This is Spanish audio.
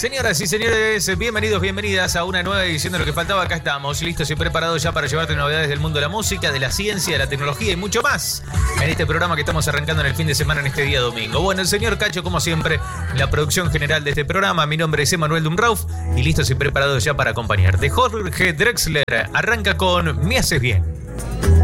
Señoras y señores, bienvenidos, bienvenidas a una nueva edición de Lo que faltaba. Acá estamos, listos y preparados ya para llevarte novedades del mundo de la música, de la ciencia, de la tecnología y mucho más en este programa que estamos arrancando en el fin de semana, en este día domingo. Bueno, el señor Cacho, como siempre, la producción general de este programa. Mi nombre es Emanuel Dumrauf y listos y preparados ya para acompañarte. Jorge Drexler arranca con Me Haces Bien.